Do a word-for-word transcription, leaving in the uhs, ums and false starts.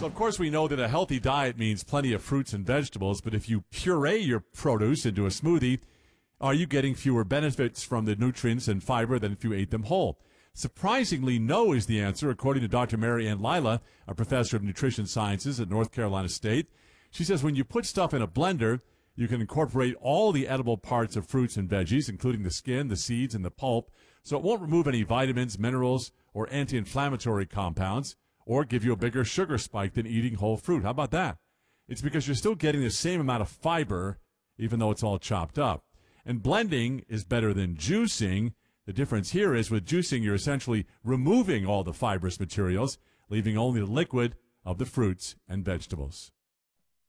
So, of course, we know that a healthy diet means plenty of fruits and vegetables, but if you puree your produce into a smoothie, are you getting fewer benefits from the nutrients and fiber than if you ate them whole? Surprisingly, no is the answer, according to Doctor Mary Ann Lila, a professor of nutrition sciences at North Carolina State. She says when you put stuff in a blender, you can incorporate all the edible parts of fruits and veggies, including the skin, the seeds, and the pulp, so it won't remove any vitamins, minerals, or anti-inflammatory compounds, or give you a bigger sugar spike than eating whole fruit. How about that? It's because you're still getting the same amount of fiber, even though it's all chopped up. And blending is better than juicing. The difference here is with juicing, you're essentially removing all the fibrous materials, leaving only the liquid of the fruits and vegetables.